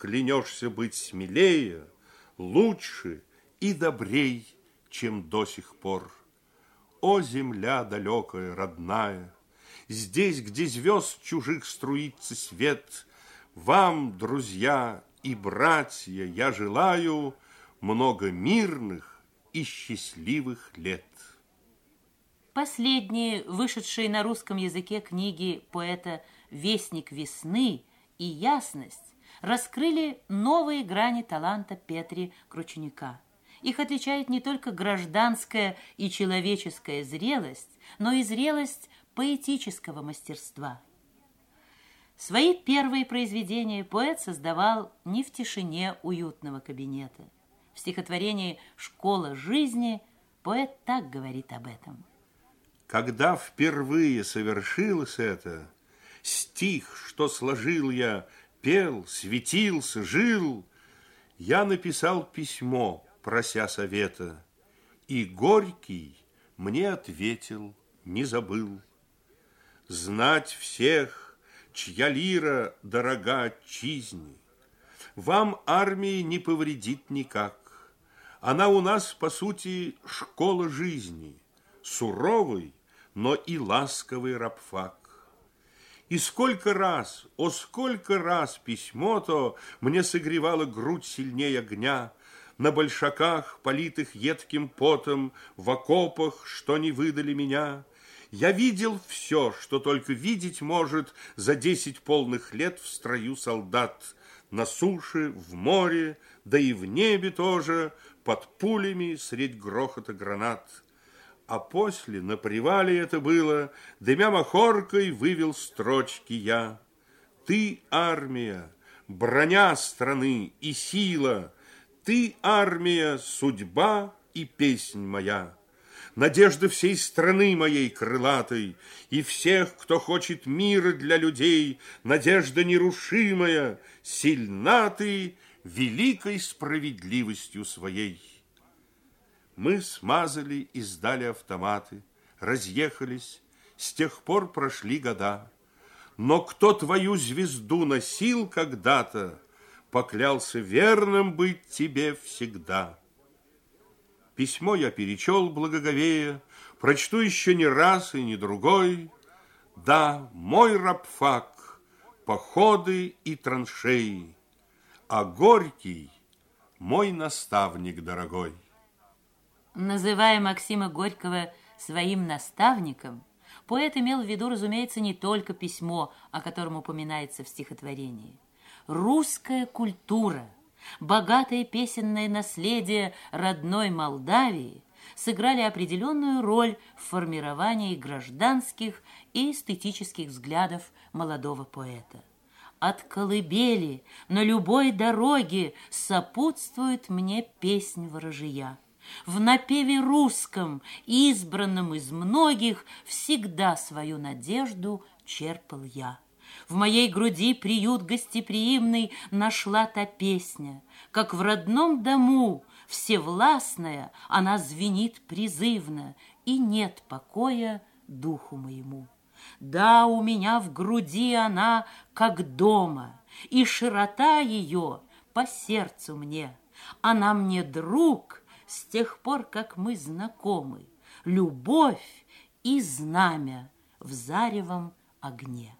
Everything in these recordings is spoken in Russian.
клянешься быть смелее, лучше и добрей, чем до сих пор. О, земля далекая, родная, здесь, где звезд чужих струится свет, вам, друзья и братья, я желаю много мирных и счастливых лет. Последние, вышедшие на русском языке книги поэта «Вестник весны» и «Ясность» раскрыли новые грани таланта Петри Крученюка. Их отличает не только гражданская и человеческая зрелость, но и зрелость поэтического мастерства. Свои первые произведения поэт создавал не в тишине уютного кабинета. В стихотворении «Школа жизни» поэт так говорит об этом. Когда впервые совершилось это, стих, что сложил я, пел, светился, жил, я написал письмо, прося совета, и Горький мне ответил, не забыл. Знать всех, чья лира дорога отчизне, вам армии не повредит никак. Она у нас, по сути, школа жизни, суровый, но и ласковый рабфак. И сколько раз, о, сколько раз письмо-то мне согревало грудь сильнее огня, на большаках, политых едким потом, в окопах, что не выдали меня. Я видел все, что только видеть может за 10 полных лет в строю солдат, на суше, в море, да и в небе тоже, под пулями средь грохота гранат. А после, на привале это было, дымя махоркой вывел строчки я. Ты, армия, броня страны и сила, ты, армия, судьба и песнь моя, надежда всей страны моей крылатой и всех, кто хочет мира для людей, надежда нерушимая, сильна ты великой справедливостью своей. Мы смазали и сдали автоматы, разъехались, с тех пор прошли года. Но кто твою звезду носил когда-то, поклялся верным быть тебе всегда. Письмо я перечел благоговея, прочту еще не раз и не другой. Да, мой рабфак, походы и траншеи, а Горький мой наставник дорогой. Называя Максима Горького своим наставником, поэт имел в виду, разумеется, не только письмо, о котором упоминается в стихотворении. Русская культура, богатое песенное наследие родной Молдавии сыграли определенную роль в формировании гражданских и эстетических взглядов молодого поэта. От колыбели на любой дороге сопутствует мне песнь ворожия. В напеве русском, избранном из многих, всегда свою надежду черпал я. В моей груди приют гостеприимный нашла та песня, как в родном дому, всевластная, она звенит призывно, и нет покоя духу моему. Да, у меня в груди она, как дома, и широта ее по сердцу мне. Она мне друг с тех пор, как мы знакомы, любовь и знамя в заревом огне.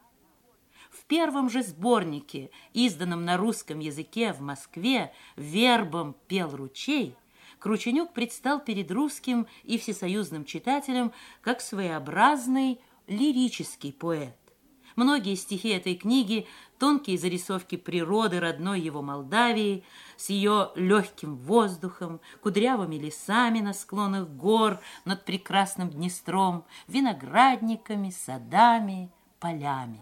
В первом же сборнике, изданном на русском языке в Москве, «Вербом пел ручей», Крученюк предстал перед русским и всесоюзным читателем как своеобразный лирический поэт. Многие стихи этой книги, тонкие зарисовки природы родной его Молдавии, с ее легким воздухом, кудрявыми лесами на склонах гор над прекрасным Днестром, виноградниками, садами, полями.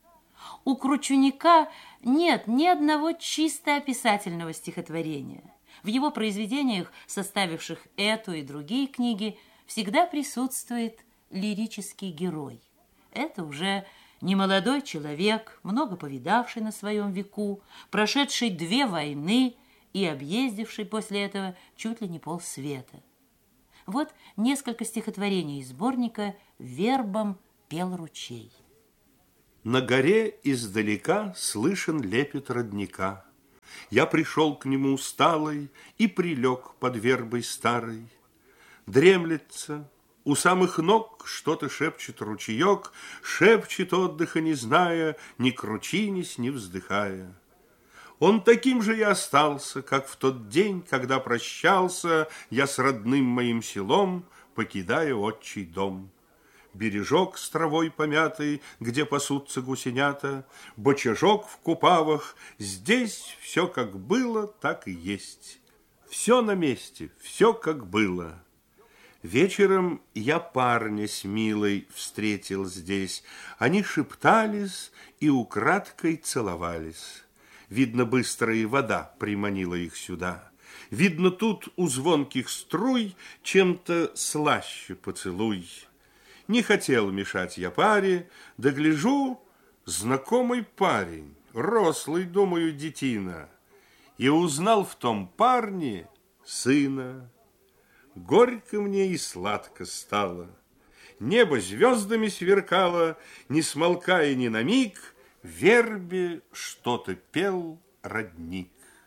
У Крученюка нет ни одного чисто описательного стихотворения. В его произведениях, составивших эту и другие книги, всегда присутствует лирический герой. Это уже немолодой человек, много повидавший на своем веку, прошедший 2 войны и объездивший после этого чуть ли не полсвета. Вот несколько стихотворений из сборника «Вербом пел ручей». На горе издалека слышен лепет родника. Я пришел к нему усталый и прилег под вербой старой. Дремлется, у самых ног что-то шепчет ручеек, шепчет, отдыха не зная, ни кручинись, ни вздыхая. Он таким же и остался, как в тот день, когда прощался я с родным моим селом, покидая отчий дом. Бережок с травой помятый, где пасутся гусенята, бочажок в купавах, здесь все как было, так и есть. Все на месте, все как было. Вечером я парня с Милой встретил здесь. Они шептались и украдкой целовались. Видно, быстрая вода приманила их сюда. Видно, тут у звонких струй чем-то слаще поцелуй. Не хотел мешать я паре, да гляжу, знакомый парень, рослый, думаю, детина, и узнал в том парне сына. Горько мне и сладко стало. Небо звездами сверкало, не смолкая ни на миг, в вербе что-то пел родник.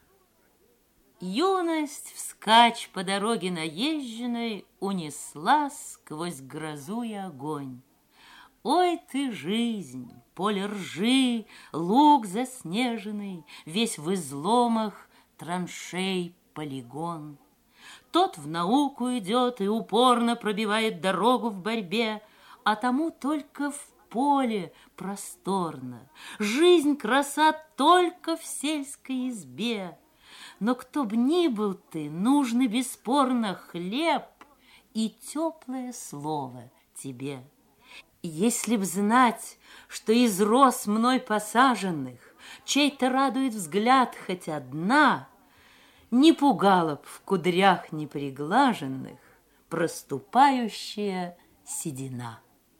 Юность вскачь по дороге наезженной унесла сквозь грозу и огонь. Ой ты, жизнь, поле ржи, луг заснеженный, весь в изломах траншей полигон. Тот в науку идет и упорно пробивает дорогу в борьбе, а тому только в поле просторно. Жизнь краса только в сельской избе. Но кто б ни был ты, нужны бесспорно хлеб и теплое слово тебе. Если б знать, что из роз мной посаженных чей-то радует взгляд хоть одна, не пугала б в кудрях неприглаженных проступающая седина.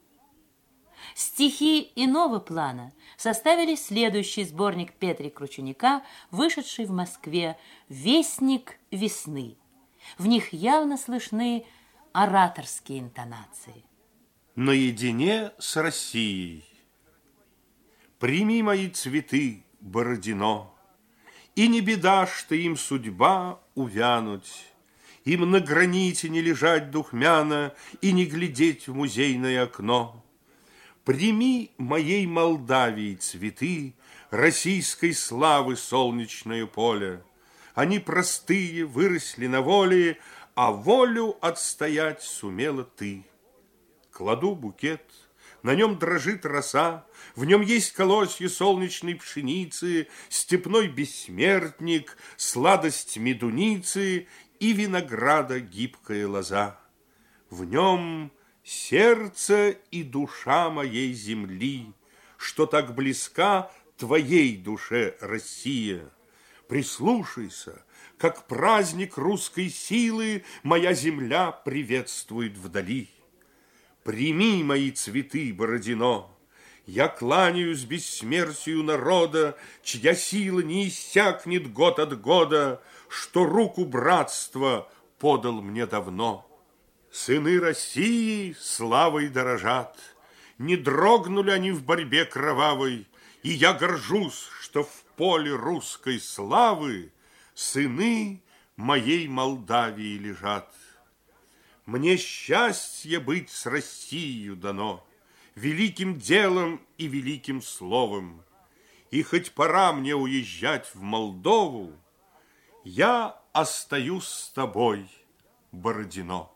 Стихи иного плана составили следующий сборник Петри Крученика, вышедший в Москве «Вестник весны». В них явно слышны ораторские интонации. Наедине с Россией. Прими мои цветы, Бородино, и не беда, что им судьба увянуть, им на граните не лежать духмяно и не глядеть в музейное окно. Прими моей Молдавии цветы, российской славы солнечное поле. Они простые, выросли на воле, а волю отстоять сумела ты. Кладу букет, на нем дрожит роса, в нем есть колосья солнечной пшеницы, степной бессмертник, сладость медуницы и винограда гибкая лоза. В нем сердце и душа моей земли, что так близка твоей душе, Россия. Прислушайся, как праздник русской силы моя земля приветствует вдали. Прими мои цветы, Бородино, я кланяюсь бессмертию народа, чья сила не иссякнет год от года, что руку братства подал мне давно. Сыны России славой дорожат, не дрогнули они в борьбе кровавой, и я горжусь, что в поле русской славы сыны моей Молдавии лежат. Мне счастье быть с Россией дано, великим делом и великим словом. И хоть пора мне уезжать в Молдову, я остаюсь с тобой, Бородино.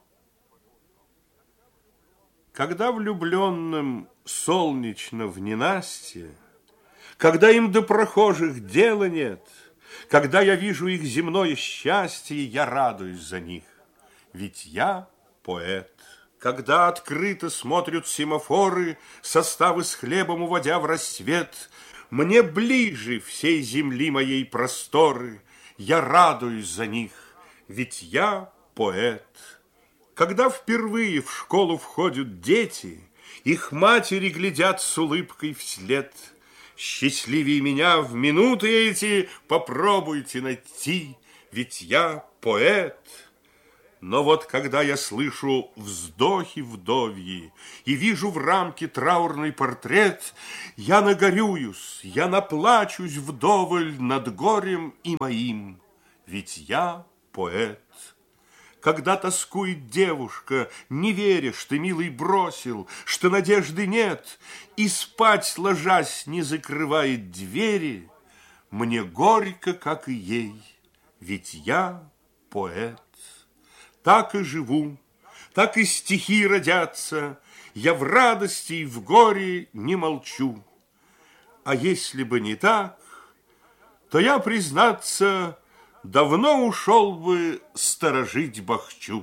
Когда влюбленным солнечно в ненастье, когда им до прохожих дела нет, когда я вижу их земное счастье, я радуюсь за них, ведь я поэт. Когда открыто смотрят семафоры, составы с хлебом уводя в рассвет, мне ближе всей земли моей просторы, я радуюсь за них, ведь я поэт. Когда впервые в школу входят дети, их матери глядят с улыбкой вслед. Счастливее меня в минуты эти попробуйте найти, ведь я поэт. Но вот когда я слышу вздохи вдовьи и вижу в рамке траурный портрет, я нагорююсь, я наплачусь вдоволь над горем и моим, ведь я поэт. Когда тоскует девушка, не веря, что милый бросил, что надежды нет, и спать, ложась, не закрывает двери, мне горько, как и ей, ведь я поэт. Так и живу, так и стихи родятся, я в радости и в горе не молчу. А если бы не так, то я, признаться, давно ушел бы сторожить Бахчу.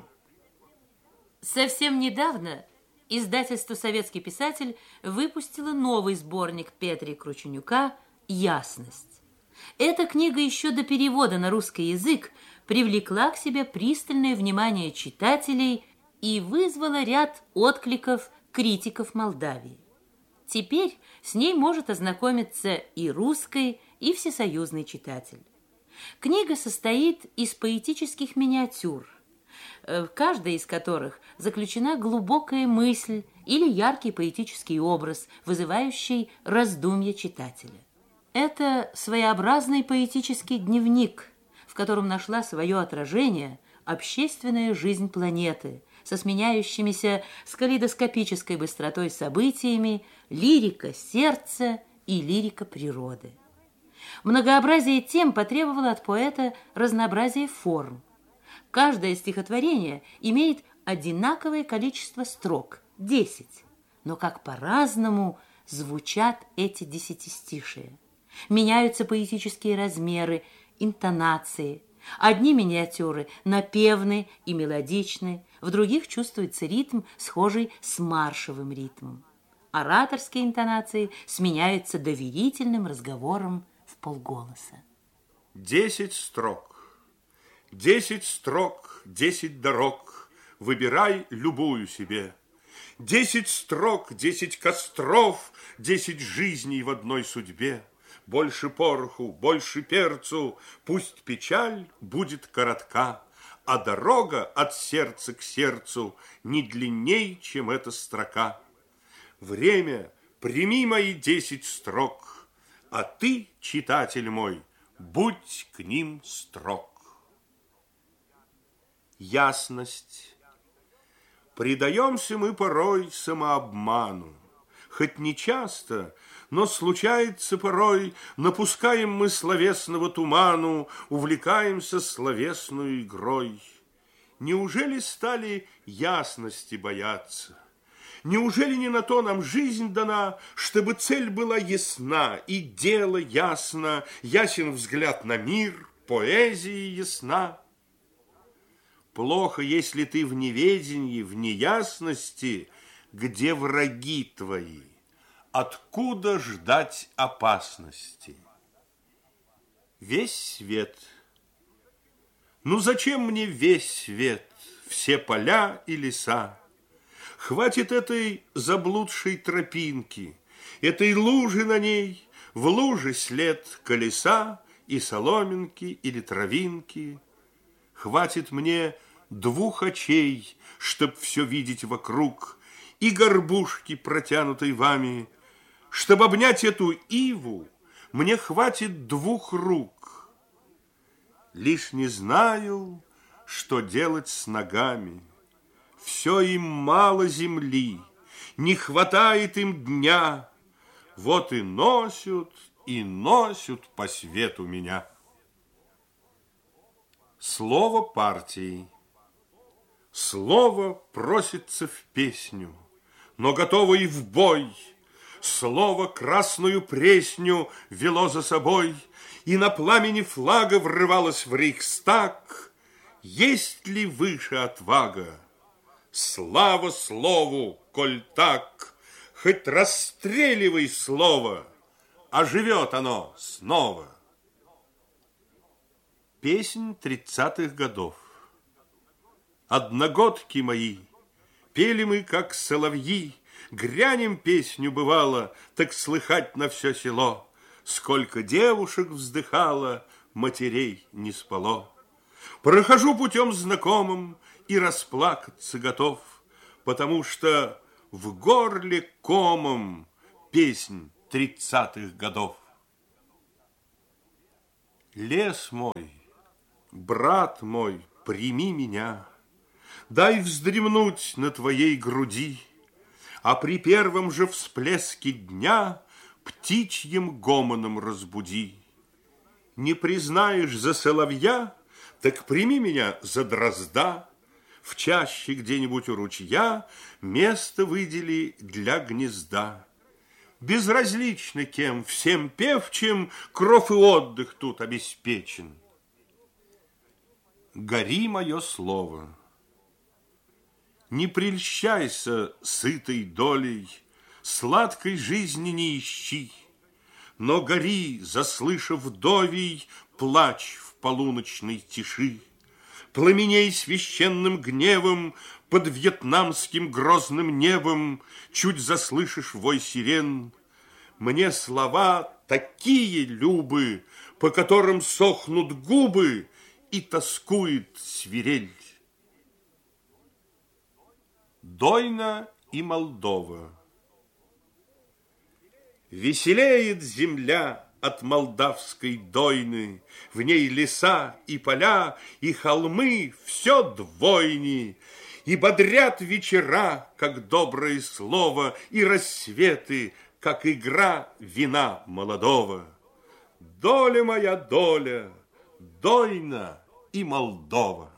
Совсем недавно издательство «Советский писатель» выпустило новый сборник Петри Крученюка «Ясность». Эта книга еще до перевода на русский язык привлекла к себе пристальное внимание читателей и вызвала ряд откликов критиков Молдавии. Теперь с ней может ознакомиться и русский, и всесоюзный читатель. Книга состоит из поэтических миниатюр, в каждой из которых заключена глубокая мысль или яркий поэтический образ, вызывающий раздумья читателя. Это своеобразный поэтический дневник, в котором нашла свое отражение общественная жизнь планеты со сменяющимися с калейдоскопической быстротой событиями, лирика сердца и лирика природы. Многообразие тем потребовало от поэта разнообразия форм. Каждое стихотворение имеет одинаковое количество строк – 10, но как по-разному звучат эти десятистишия. Меняются поэтические размеры, интонации. Одни миниатюры напевны и мелодичны, в других чувствуется ритм, схожий с маршевым ритмом. Ораторские интонации сменяются доверительным разговором в полголоса. 10 строк, 10 строк, 10 дорог, выбирай любую себе. 10 строк, 10 костров, 10 жизней в одной судьбе. Больше пороху, больше перцу, пусть печаль будет коротка, а дорога от сердца к сердцу не длинней, чем эта строка. Время, прими мои 10 строк, а ты, читатель мой, будь к ним строг. Ясность. Предаемся мы порой самообману, хоть не часто, но случается порой, напускаем мы словесного туману, увлекаемся словесной игрой. Неужели стали ясности бояться? Неужели не на то нам жизнь дана, чтобы цель была ясна, и дело ясно, ясен взгляд на мир, поэзия ясна? Плохо, если ты в неведении, в неясности, где враги твои. Откуда ждать опасности? Весь свет. Ну зачем мне весь свет, все поля и леса? Хватит этой заблудшей тропинки, этой лужи на ней, в луже след колеса и соломинки или травинки. Хватит мне 2 очей, чтоб все видеть вокруг, и горбушки, протянутой вами. Чтоб обнять эту иву, мне хватит 2 рук. Лишь не знаю, что делать с ногами. Все им мало земли, не хватает им дня. Вот и носят по свету меня. Слово партии. Слово просится в песню, но готово и в бой. Слово красную пресню вело за собой, и на пламени флага врывалось в Рейхстаг. Есть ли выше отвага? Слава слову, коль так, хоть расстреливай слово, а живет оно снова. Песнь 30-х годов. Одногодки мои, пели мы, как соловьи, грянем песню бывало, так слыхать на все село. Сколько девушек вздыхало, матерей не спало. Прохожу путем знакомым, и расплакаться готов, потому что в горле комом песнь 30-х годов. Лес мой, брат мой, прими меня, дай вздремнуть на твоей груди, а при первом же всплеске дня птичьим гомоном разбуди. Не признаешь за соловья, так прими меня за дрозда, в чаще где-нибудь у ручья место выдели для гнезда. Безразлично кем, всем певчим кров и отдых тут обеспечен. Гори мое слово, не прельщайся сытой долей, сладкой жизни не ищи, но гори, заслышав вдовий плач в полуночной тиши. Пламеней священным гневом под вьетнамским грозным небом, чуть заслышишь вой сирен. Мне слова такие любы, по которым сохнут губы и тоскует свирель. Дойна и Молдова. Веселеет земля от молдавской дойны, в ней леса и поля, и холмы все двойни, и бодрят вечера, как доброе слово, и рассветы, как игра вина молодого. Доля моя, доля, Дойна и Молдова.